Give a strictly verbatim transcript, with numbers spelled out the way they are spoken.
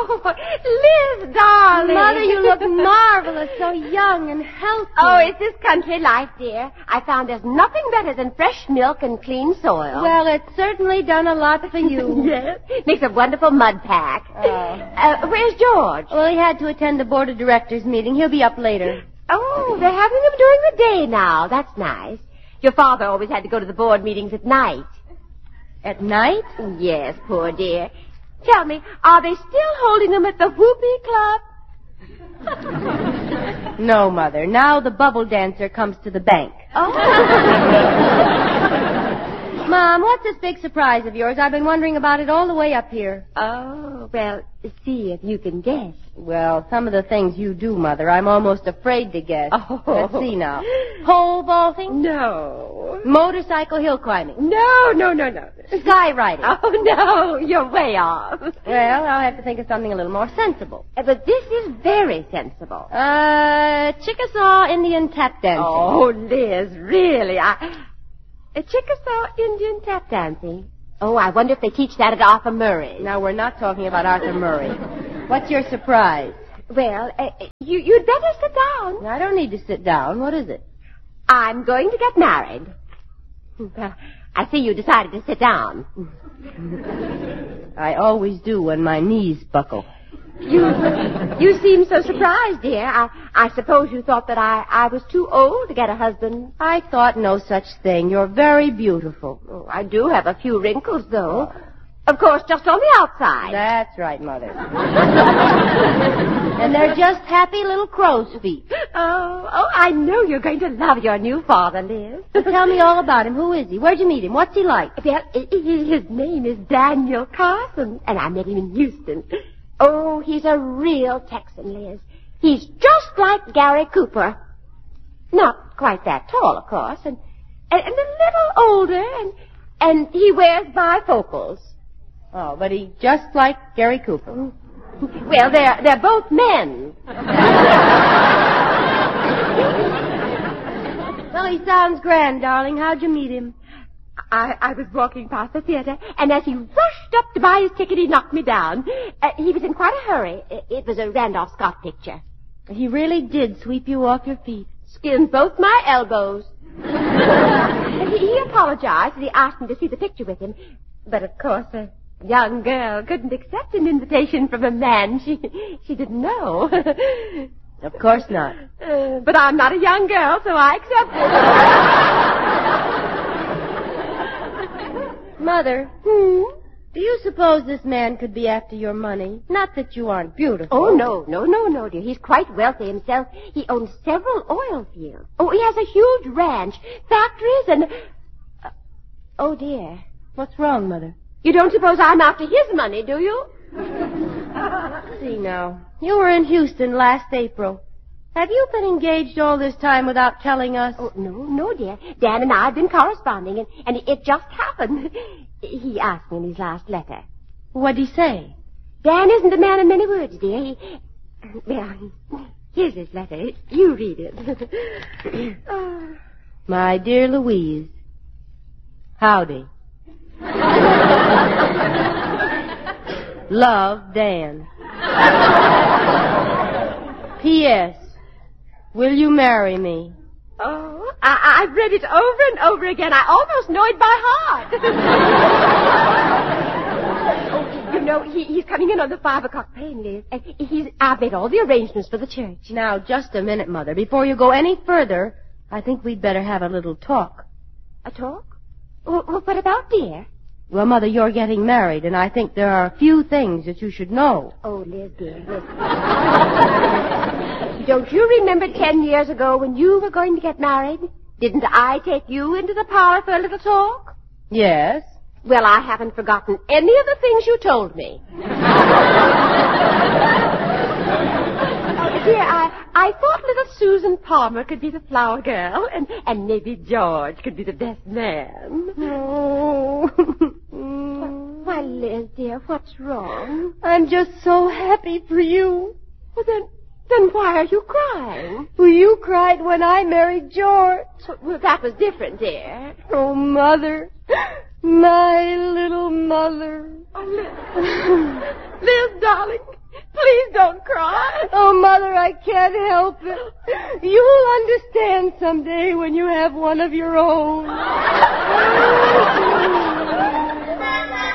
Oh, Liz, darling. Mother, you look marvelous, so young and healthy. Oh, it's this country life, dear. I found there's nothing better than fresh milk and clean soil. Well, it's certainly done a lot for you. Yes. Makes a wonderful mud pack. Oh. Uh, where's George? Well, he had to attend the board of directors meeting. He'll be up later. Oh, they're having them during the day now. That's nice. Your father always had to go to the board meetings at night. At night? Yes, poor dear. Tell me, are they still holding them at the Whoopee Club? No, Mother. Now the bubble dancer comes to the bank. Oh. Mom, what's this big surprise of yours? I've been wondering about it all the way up here. Oh, well, see if you can guess. Well, some of the things you do, Mother, I'm almost afraid to guess. Oh. Let's see now. Pole vaulting? No. Motorcycle hill climbing? No, no, no, no. Skywriting? Oh, no, you're way off. Well, I'll have to think of something a little more sensible. Uh, But this is very sensible. Uh, Chickasaw Indian tap dancing. Oh, Liz, really, I... A Chickasaw Indian tap dancing. Oh, I wonder if they teach that at Arthur Murray. Now, we're not talking about Arthur Murray. What's your surprise? Well, uh, you, you'd better sit down. I don't need to sit down. What is it? I'm going to get married. Well, I see you decided to sit down. I always do when my knees buckle. You you seem so surprised, dear. I, I suppose you thought that I, I was too old to get a husband. I thought no such thing. You're very beautiful. Oh, I do have a few wrinkles, though. Of course, just on the outside. That's right, Mother. And they're just happy little crow's feet. Oh, oh, I know you're going to love your new father, Liz. Well, tell me all about him. Who is he? Where'd you meet him? What's he like? Well, i- i- his name is Daniel Carson, and I met him in Houston. Oh, he's a real Texan, Liz. He's just like Gary Cooper. Not quite that tall, of course, and, and, and a little older, and, and he wears bifocals. Oh, but he's just like Gary Cooper. Well, they're, they're both men. Well, he sounds grand, darling. How'd you meet him? I, I was walking past the theater, and as he rushed up to buy his ticket, he knocked me down. Uh, he was in quite a hurry. It, it was a Randolph Scott picture. He really did sweep you off your feet. Skinned both my elbows. he, he apologized, and he asked me to see the picture with him. But, of course, a young girl couldn't accept an invitation from a man she, she didn't know. Of course not. Uh, but I'm not a young girl, so I accept it. Mother, Hmm? do you suppose this man could be after your money? Not that you aren't beautiful. Oh, no, no, no, no, dear. He's quite wealthy himself. He owns several oil fields. Oh, he has a huge ranch, factories, and... Uh, oh, dear. What's wrong, Mother? You don't suppose I'm after his money, do you? See now. You were in Houston last April. Have you been engaged all this time without telling us? Oh, no, no, dear. Dan and I have been corresponding, and, and it just happened. He asked me in his last letter. What'd he say? Dan isn't a man of many words, dear. He... Well, here's his letter. You read it. Oh. My dear Louise, howdy. Love, Dan. P S. Will you marry me? Oh, I, I've read it over and over again. I almost know it by heart. Oh, you know, he, he's coming in on the five o'clock train, Liz. And he's, I've made all the arrangements for the church. Now, just a minute, Mother. Before you go any further, I think we'd better have a little talk. A talk? Well, well, what about, dear? Well, Mother, you're getting married, and I think there are a few things that you should know. Oh, Liz, dear, Liz. Don't you remember ten years ago when you were going to get married? Didn't I take you into the parlor for a little talk? Yes. Well, I haven't forgotten any of the things you told me. Oh, dear, I, I thought little Susan Palmer could be the flower girl, and, and maybe George could be the best man. Oh. Why, Liz, dear, what's wrong? I'm just so happy for you. Well, then, then why are you crying? Well, you cried when I married George. Well, that was different, dear. Oh, Mother. My little mother. Oh, Liz. Liz, darling, Please don't cry. Oh, Mother, I can't help it. You'll understand someday when you have one of your own.